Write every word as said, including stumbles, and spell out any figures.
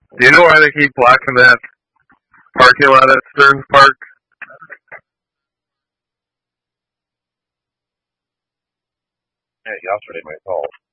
Do you know why they keep blocking that parking lot at Stearns Park? Yeah, yesterday myself.